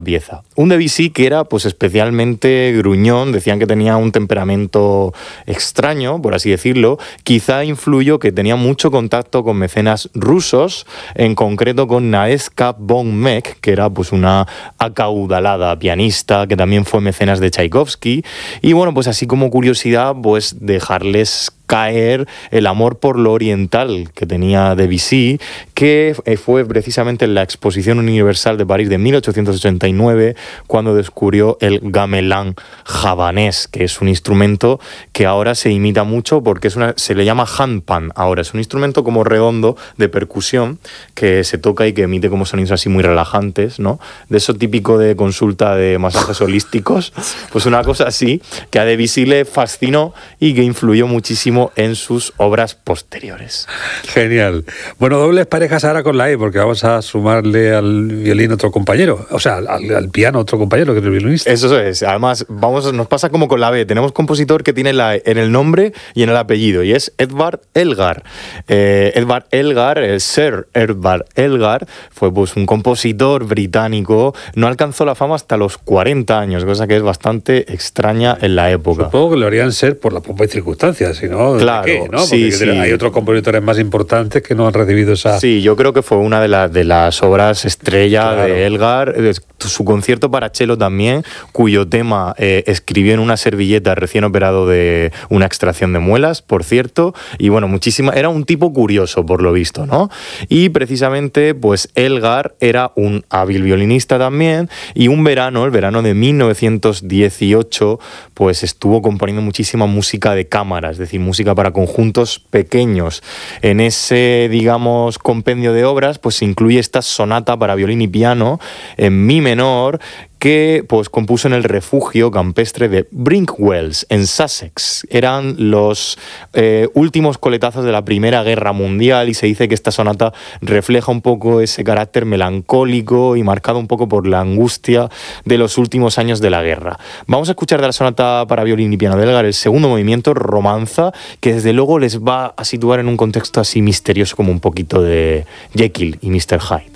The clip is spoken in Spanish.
pieza. Un Debussy que era pues especialmente gruñón, decían que tenía un temperamento extraño, por así decirlo. Quizá influyó que tenía mucho contacto con mecenas rusos, en concreto con Nadežda von Meck, que era pues una acaudalada pianista que también fue mecenas de Tchaikovsky. Y bueno, pues así como curiosidad, pues dejarles caer el amor por lo oriental que tenía Debussy, que fue precisamente en la Exposición Universal de París de 1889 cuando descubrió el gamelán javanés, que es un instrumento que ahora se imita mucho porque se le llama handpan ahora. Es un instrumento como redondo de percusión que se toca y que emite como sonidos así muy relajantes, ¿no? De eso típico de consulta de masajes holísticos, pues una cosa así que a Debussy le fascinó y que influyó muchísimo en sus obras posteriores. Genial. Bueno, dobles parejas ahora con la E, porque vamos a sumarle al violín otro compañero, o sea, al piano otro compañero que es el violinista. Eso es. Además, nos pasa como con la B. Tenemos compositor que tiene la E en el nombre y en el apellido, y es Edvard Elgar. Edvard Elgar, el Sir Edvard Elgar, fue pues un compositor británico. No alcanzó la fama hasta los 40 años, cosa que es bastante extraña en la época. Supongo que lo harían ser por la pompa y circunstancias, si no, claro, ¿de qué, no? Sí, porque sí. Hay otros compositores más importantes que no han recibido esa... Sí, yo creo que fue una de las obras estrella, claro, de Elgar. Su concierto para cello también, cuyo tema escribió en una servilleta recién operado de una extracción de muelas, por cierto, y bueno, era un tipo curioso por lo visto, ¿no? Y precisamente pues Elgar era un hábil violinista también, y el verano de 1918, pues estuvo componiendo muchísima música de cámara, es decir, música para conjuntos pequeños. En ese, digamos, compendio de obras, pues se incluye esta sonata para violín y piano en mi menor, que pues compuso en el refugio campestre de Brinkwells, en Sussex. Eran los últimos coletazos de la Primera Guerra Mundial, y se dice que esta sonata refleja un poco ese carácter melancólico y marcado un poco por la angustia de los últimos años de la guerra. Vamos a escuchar de la sonata para violín y piano de Elgar el segundo movimiento, Romanza, que desde luego les va a situar en un contexto así misterioso como un poquito de Jekyll y Mr. Hyde.